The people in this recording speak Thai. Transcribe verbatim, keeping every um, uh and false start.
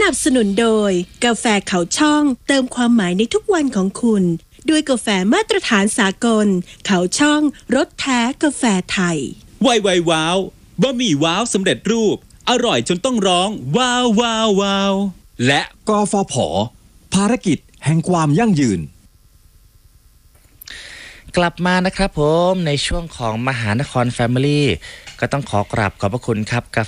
นับสนุนโดยกาแฟเขาช่องเติมความหมายในทุกวันของคุณด้วยกาแฟมาตรฐานสากลเขาช่องรสแท้กาแฟไทยไวไวว้าวบะหมี่ว้าวสำเร็จรูปอร่อยจนต้องร้องว้าวว้าวว้าวและกฟผ.ภารกิจแห่งความยั่งยืนกลับมานะครับผมในช่วงของมหานคร Family ก็ต้องขอกราบขอบพระคุณครับกา